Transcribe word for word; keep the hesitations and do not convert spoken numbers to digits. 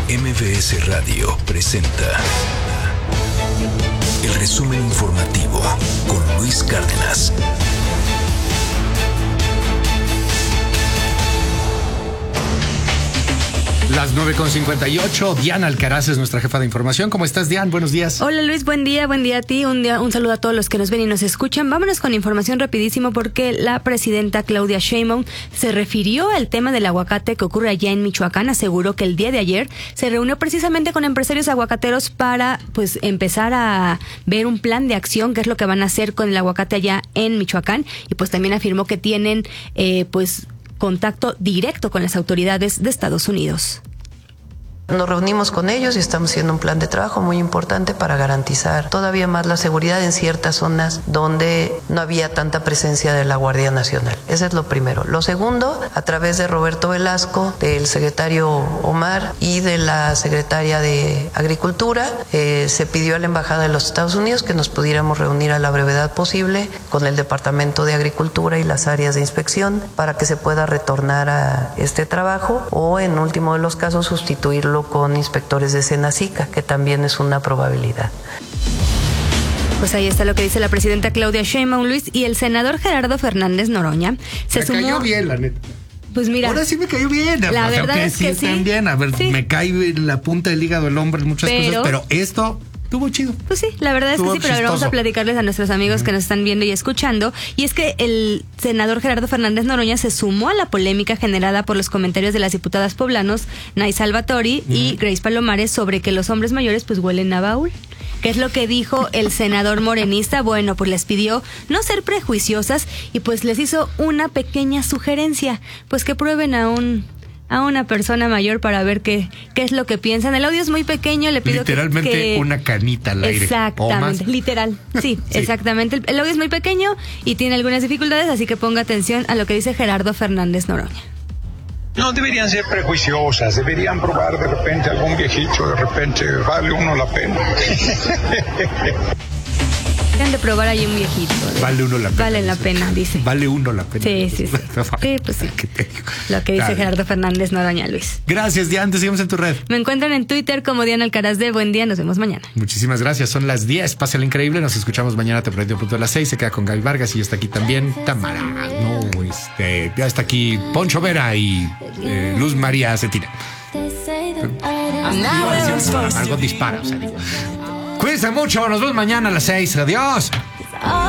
M V S Radio presenta el resumen informativo con Luis Cárdenas. Las nueve con cincuenta y ocho, Diana Alcaraz es nuestra jefa de información. ¿Cómo estás, Diana? Buenos días. Hola, Luis, buen día, buen día a ti. Un, día, un saludo a todos los que nos ven y nos escuchan. Vámonos con información rapidísimo porque la presidenta Claudia Sheinbaum se refirió al tema del aguacate que ocurre allá en Michoacán. Aseguró que el día de ayer se reunió precisamente con empresarios aguacateros para pues empezar a ver un plan de acción, qué es lo que van a hacer con el aguacate allá en Michoacán. Y pues también afirmó que tienen eh, pues contacto directo con las autoridades de Estados Unidos. Nos reunimos con ellos y estamos haciendo un plan de trabajo muy importante para garantizar todavía más la seguridad en ciertas zonas donde no había tanta presencia de la Guardia Nacional. Ese es lo primero. Lo segundo, a través de Roberto Velasco, del secretario Omar y de la secretaria de Agricultura, eh, se pidió a la Embajada de los Estados Unidos que nos pudiéramos reunir a la brevedad posible con el Departamento de Agricultura y las áreas de inspección para que se pueda retornar a este trabajo o, en último de los casos, sustituirlo con inspectores de Senacica, que también es una probabilidad. Pues ahí está lo que dice la presidenta Claudia Sheinbaum, Luis, y el senador Gerardo Fernández Noroña se me sumó. cayó bien, la neta. Pues mira, ahora sí me cayó bien. La o sea, verdad que es sí que están sí. bien. A ver, Sí. me cae en la punta del hígado el hombre en muchas Pero- cosas, pero esto estuvo chido. Pues sí, la verdad es Estuvo que sí, pero ahora vamos a chistoso. platicarles a nuestros amigos que nos están viendo y escuchando. Y es que el senador Gerardo Fernández Noroña se sumó a la polémica generada por los comentarios de las diputadas poblanos Nay Salvatori uh-huh. y Grace Palomares sobre que los hombres mayores pues huelen a baúl. ¿Qué es lo que dijo el senador morenista? Bueno, pues les pidió no ser prejuiciosas y pues les hizo una pequeña sugerencia, pues que prueben a un... a una persona mayor para ver qué, qué es lo que piensan. El audio es muy pequeño, le pido Literalmente que, que... una canita al aire. Exactamente, literal, sí, sí, exactamente. El, el audio es muy pequeño y tiene algunas dificultades, así que ponga atención a lo que dice Gerardo Fernández Noroña. No deberían ser prejuiciosas, deberían probar de repente algún viejito, de repente vale uno la pena. De probar ahí un viejito. ¿eh? Vale uno la pena. Vale la pena, dice. Vale uno la pena. Sí, sí, sí. Sí, pues sí. Lo que dice claro. Gerardo Fernández Noroña, Luis. Gracias, Diana. Te seguimos en tu red. Me encuentran en Twitter como Diana Alcaraz de Buen Día. Nos vemos mañana. Muchísimas gracias. Son las diez. Pásale increíble. Nos escuchamos mañana. Te prometo punto a las seis. Se queda con Gaby Vargas y ya está aquí también Tamara. No, este, ya está aquí Poncho Vera y eh, Luz María Cetina. Algo dispara. O sea, digo. Cuídense mucho. Nos vemos mañana a las seis. Adiós.